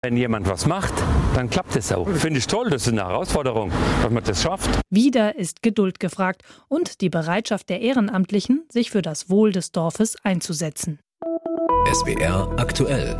Wenn jemand was macht, dann klappt es auch. Finde ich toll, das ist eine Herausforderung, dass man das schafft. Wieder ist Geduld gefragt und die Bereitschaft der Ehrenamtlichen, sich für das Wohl des Dorfes einzusetzen. SWR aktuell.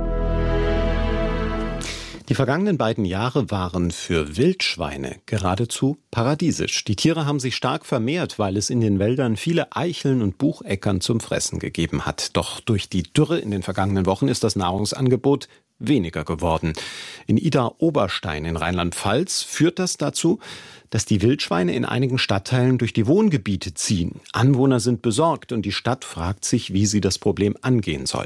Die vergangenen beiden Jahre waren für Wildschweine geradezu paradiesisch. Die Tiere haben sich stark vermehrt, weil es in den Wäldern viele Eicheln und Bucheckern zum Fressen gegeben hat. Doch durch die Dürre in den vergangenen Wochen ist das Nahrungsangebot weniger geworden. In Idar-Oberstein in Rheinland-Pfalz führt das dazu, dass die Wildschweine in einigen Stadtteilen durch die Wohngebiete ziehen. Anwohner sind besorgt und die Stadt fragt sich, wie sie das Problem angehen soll.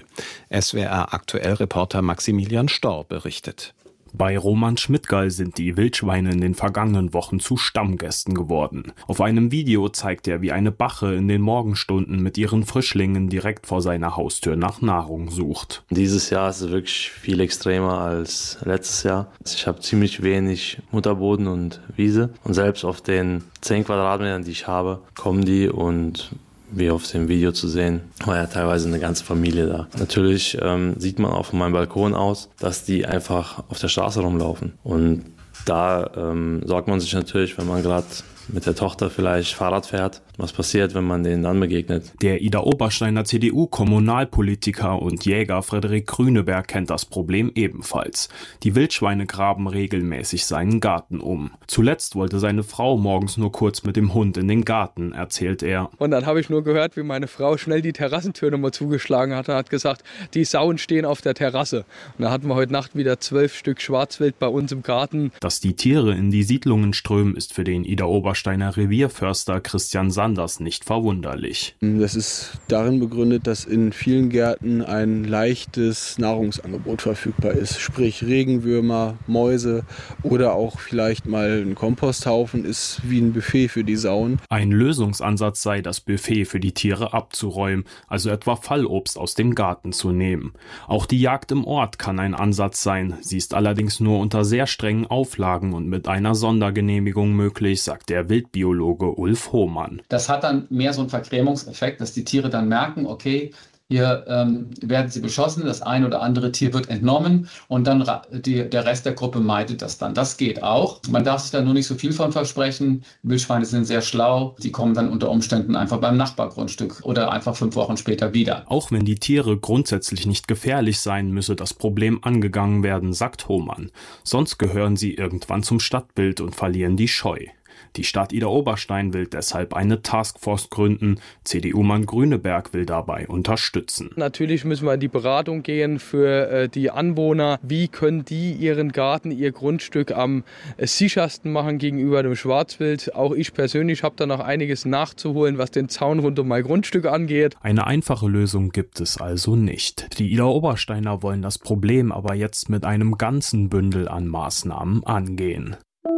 SWR Aktuell-Reporter Maximilian Storr berichtet. Bei Roman Schmidtgall sind die Wildschweine in den vergangenen Wochen zu Stammgästen geworden. Auf einem Video zeigt er, wie eine Bache in den Morgenstunden mit ihren Frischlingen direkt vor seiner Haustür nach Nahrung sucht. Dieses Jahr ist es wirklich viel extremer als letztes Jahr. Ich habe ziemlich wenig Mutterboden und Wiese und selbst auf den 10 Quadratmetern, die ich habe, kommen die und wie auf dem Video zu sehen, war ja teilweise eine ganze Familie da. Natürlich sieht man auch von meinem Balkon aus, dass die einfach auf der Straße rumlaufen. Und da sorgt man sich natürlich, wenn man gerade mit der Tochter vielleicht Fahrrad fährt, was passiert, wenn man denen dann begegnet. Der Idar-Obersteiner CDU-Kommunalpolitiker und Jäger Frederik Grüneberg kennt das Problem ebenfalls. Die Wildschweine graben regelmäßig seinen Garten um. Zuletzt wollte seine Frau morgens nur kurz mit dem Hund in den Garten, erzählt er. Und dann habe ich nur gehört, wie meine Frau schnell die Terrassentür nochmal zugeschlagen hat und hat gesagt, die Sauen stehen auf der Terrasse. Und da hatten wir heute Nacht wieder 12 Stück Schwarzwild bei uns im Garten. Dass die Tiere in die Siedlungen strömen, ist für den Idar-Obersteiner Revierförster Christian Sanders nicht verwunderlich. Das ist darin begründet, dass in vielen Gärten ein leichtes Nahrungsangebot verfügbar ist. Sprich Regenwürmer, Mäuse oder auch vielleicht mal ein Komposthaufen ist wie ein Buffet für die Sauen. Ein Lösungsansatz sei, das Buffet für die Tiere abzuräumen, also etwa Fallobst aus dem Garten zu nehmen. Auch die Jagd im Ort kann ein Ansatz sein. Sie ist allerdings nur unter sehr strengen Auflagen und mit einer Sondergenehmigung möglich, sagt der Wildbiologe Ulf Hohmann. Das hat dann mehr so einen Vergrämungseffekt, dass die Tiere dann merken, okay, hier werden sie beschossen, das ein oder andere Tier wird entnommen und dann der Rest der Gruppe meidet das dann. Das geht auch. Man darf sich da nur nicht so viel von versprechen. Wildschweine sind sehr schlau. Die kommen dann unter Umständen einfach beim Nachbargrundstück oder einfach 5 Wochen später wieder. Auch wenn die Tiere grundsätzlich nicht gefährlich seien, müsse das Problem angegangen werden, sagt Hohmann. Sonst gehören sie irgendwann zum Stadtbild und verlieren die Scheu. Die Stadt Idar-Oberstein will deshalb eine Taskforce gründen. CDU-Mann Grüneberg will dabei unterstützen. Natürlich müssen wir in die Beratung gehen für die Anwohner. Wie können die ihren Garten, ihr Grundstück am sichersten machen gegenüber dem Schwarzwild? Auch ich persönlich habe da noch einiges nachzuholen, was den Zaun rund um mein Grundstück angeht. Eine einfache Lösung gibt es also nicht. Die Idar-Obersteiner wollen das Problem aber jetzt mit einem ganzen Bündel an Maßnahmen angehen.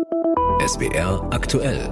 SWR aktuell.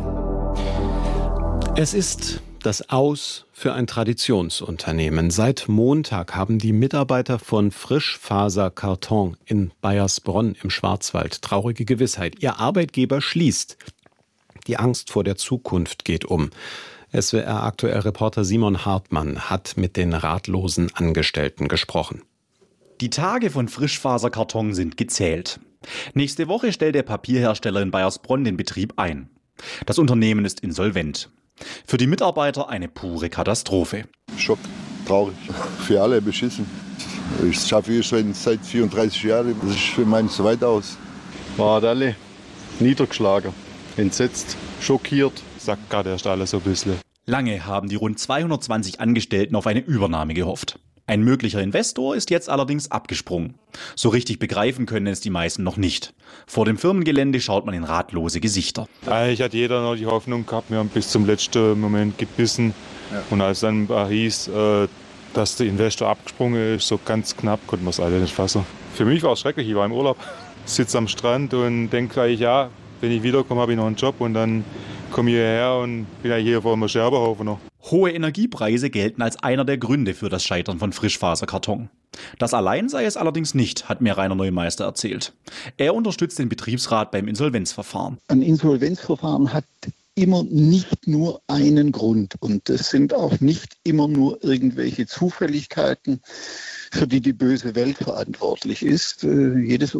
Es ist das Aus für ein Traditionsunternehmen. Seit Montag haben die Mitarbeiter von Frischfaser Karton in Baiersbronn im Schwarzwald traurige Gewissheit. Ihr Arbeitgeber schließt. Die Angst vor der Zukunft geht um. SWR aktuell Reporter Simon Hartmann hat mit den ratlosen Angestellten gesprochen. Die Tage von Frischfaserkarton sind gezählt. Nächste Woche stellt der Papierhersteller in Baiersbronn den Betrieb ein. Das Unternehmen ist insolvent. Für die Mitarbeiter eine pure Katastrophe. Schock, traurig, für alle beschissen. Ich schaffe hier schon seit 34 Jahren. Das ist für meinen so weit aus. Waren alle niedergeschlagen, entsetzt, schockiert. Sagt gerade erst alles so ein bisschen. Lange haben die rund 220 Angestellten auf eine Übernahme gehofft. Ein möglicher Investor ist jetzt allerdings abgesprungen. So richtig begreifen können es die meisten noch nicht. Vor dem Firmengelände schaut man in ratlose Gesichter. Eigentlich hat jeder noch die Hoffnung gehabt, wir haben bis zum letzten Moment gebissen. Ja. Und als dann hieß, dass der Investor abgesprungen ist, so ganz knapp, konnten wir es alle nicht fassen. Für mich war es schrecklich, ich war im Urlaub, sitze am Strand und denke gleich, ja, wenn ich wiederkomme, habe ich noch einen Job und dann komme ich hierher und bin ja hier vor einem Scherbenhaufen noch. Hohe Energiepreise gelten als einer der Gründe für das Scheitern von Frischfaserkarton. Das allein sei es allerdings nicht, hat mir Rainer Neumeister erzählt. Er unterstützt den Betriebsrat beim Insolvenzverfahren. Ein Insolvenzverfahren hat immer nicht nur einen Grund und es sind auch nicht immer nur irgendwelche Zufälligkeiten, für die die böse Welt verantwortlich ist. Jedes